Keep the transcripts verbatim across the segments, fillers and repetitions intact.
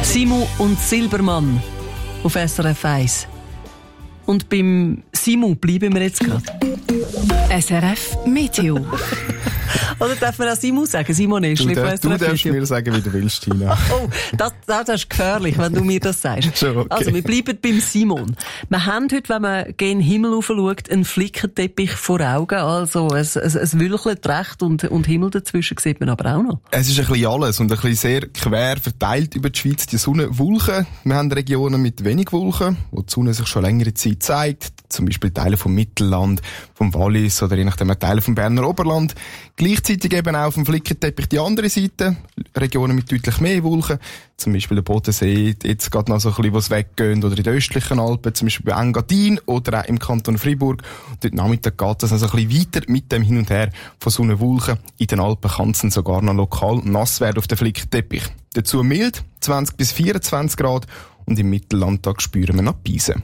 Simu und Silbermann auf S R F eins. Und beim Simu bleiben wir jetzt gerade. S R F Meteo. Oder darf man auch Simu sagen? Simon Eschli von S R F Meteo. Du darfst mir sagen, wie du willst, Tina. Oh, das, das ist gefährlich, wenn du mir das sagst. Schon, okay. Also, wir bleiben beim Simon. Wir haben heute, wenn man gen Himmel rauf schaut, einen Flickenteppich vor Augen. Also, es, es, es wülchelt recht und, und Himmel dazwischen sieht man aber auch noch. Es ist ein bisschen alles und ein bisschen sehr quer verteilt über die Schweiz. Die Sonne, Wolken. Wir haben Regionen mit wenig Wolken, wo die Sonne sich schon längere Zeit zeigt. Zum Beispiel Teile vom Mittelland, vom Wallis oder je nachdem Teile vom Berner Oberland. Gleichzeitig eben auch auf dem Flickenteppich die andere Seite. Regionen mit deutlich mehr Wolken. Zum Beispiel der Bodensee, jetzt gerade noch so ein bisschen, wo es weggeht, oder in den östlichen Alpen, zum Beispiel bei Engadin oder auch im Kanton Freiburg. Und dort Nachmittag geht es also ein bisschen weiter mit dem Hin und Her von Sonne, Wolken. In den Alpen kann es dann sogar noch lokal nass werden auf dem Flickenteppich. Dazu mild, zwanzig bis vierundzwanzig Grad, und im Mittellandtag spüren wir noch Beisen.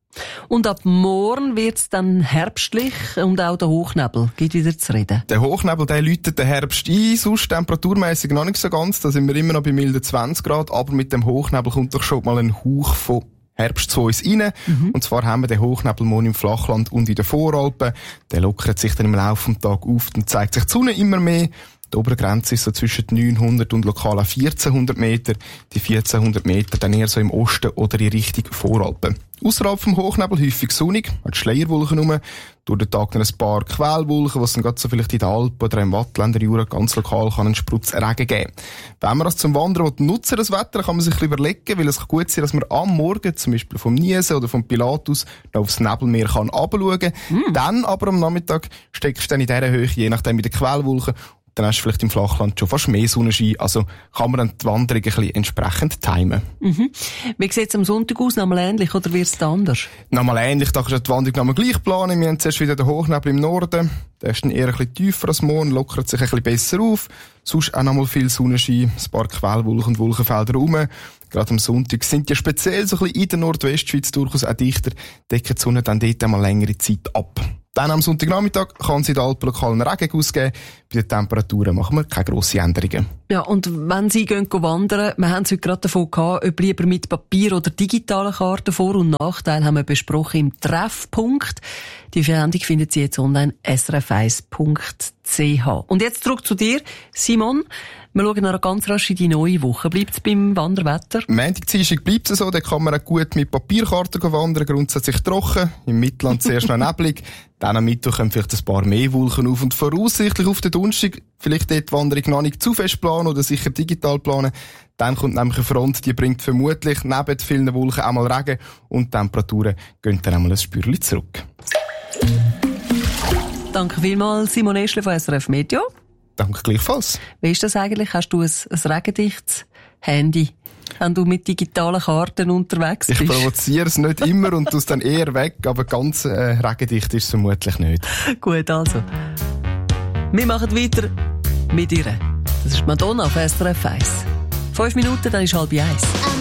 Und ab morgen wird's dann herbstlich und auch der Hochnebel geht wieder zu reden. Der Hochnebel, der läutet den Herbst ein, sonst temperaturmässig noch nicht so ganz, da sind wir immer noch bei milden zwanzig Grad, aber mit dem Hochnebel kommt doch schon mal ein Hauch von Herbst zu uns rein. Mhm. Und zwar haben wir den Hochnebel morgen im Flachland und in den Voralpen. Der lockert sich dann im Laufe des Tages auf und zeigt sich die Sonne immer mehr. Die Obergrenze ist so zwischen neunhundert und lokal vierzehnhundert Meter. Die vierzehnhundert Meter dann eher so im Osten oder in Richtung Voralpen. Ausserhalb vom Hochnebel häufig sonnig, hat Schleierwolken rum. Durch den Tag dann ein paar Quellwolken, was dann gerade so vielleicht in den Alpen oder im Wattländer Jura ganz lokal kann einen Sprutz Regen geben. Wenn man das zum Wandern nutzen, das Wetter, kann man sich überlegen, weil es kann gut sein, dass man am Morgen, zum Beispiel vom Niesen oder vom Pilatus, noch aufs Nebelmeer kann runterschauen kann. Mm. Dann aber am Nachmittag steckst du dann in dieser Höhe, je nachdem mit den Quellwolken, dann hast du vielleicht im Flachland schon fast mehr Sonnenschein. Also kann man dann die Wanderung ein bisschen entsprechend timen. Mhm. Wie sieht es am Sonntag aus? Nochmal ähnlich oder wird es anders? Nochmal ähnlich, da kannst du die Wanderung nochmal gleich planen. Wir haben zuerst wieder den Hochnebel im Norden. Der ist dann eher ein bisschen tiefer als morgen, lockert sich ein bisschen besser auf. Sonst auch nochmal viel Sonnenschein, ein paar Quellwolken und Wolkenfelder rum. Gerade am Sonntag sind die speziell so ein bisschen in der Nordwestschweiz durchaus auch dichter, decken die Sonne dann dort einmal längere Zeit ab. Dann am Sonntagnachmittag kann es in den Alpen lokalen Regen ausgeben. Bei den Temperaturen machen wir keine grossen Änderungen. Ja, und wenn Sie gehen wandern, wir haben es heute gerade davon gehabt, ob lieber mit Papier oder digitalen Karten. Vor- und Nachteil haben wir besprochen im Treffpunkt. Die Verhandlung finden Sie jetzt online s r f eins punkt c h. Und jetzt zurück zu dir, Simon. Wir schauen noch ganz rasch in die neue Woche. Bleibt es beim Wanderwetter? Montag, Dienstag bleibt es so. Da kann man auch gut mit Papierkarten wandern, grundsätzlich trocken. Im Mittelland zuerst noch neblig. Dann am Mittwoch kommen vielleicht ein paar mehr Wolken auf. Und voraussichtlich auf den Donnerstag vielleicht dort die Wanderung noch nicht zu fest planen oder sicher digital planen. Dann kommt nämlich eine Front, die bringt vermutlich neben vielen Wolken auch mal Regen. Und die Temperaturen gehen dann einmal ein Spürchen zurück. Danke vielmals, Simon Eschli von S R F Meteo. Danke gleichfalls. Wie ist das eigentlich? Hast du ein, ein regendichtes Handy, wenn du mit digitalen Karten unterwegs bist? Ich provoziere es nicht immer und tue es dann eher weg, aber ganz äh, regendicht ist es vermutlich nicht. Gut, also. Wir machen weiter mit ihr. Das ist Madonna auf S R F eins. Fünf Minuten, dann ist halb eins.